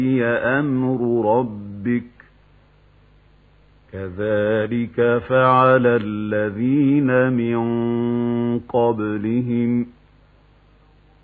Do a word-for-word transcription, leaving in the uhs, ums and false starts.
هي أمر ربك كذلك فعل الذين من قبلهم